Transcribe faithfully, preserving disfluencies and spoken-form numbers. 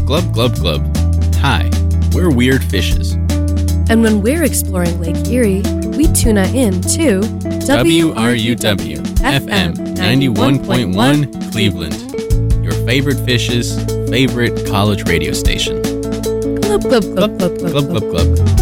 Glub Glub Glub. Hi, we're Weird Fishes. And when we're exploring Lake Erie, we tune in to W R U W F M ninety-one point one Cleveland, your favorite fish's favorite college radio station. Glub, glub, glub, glub, glub, Glub Glub Glub.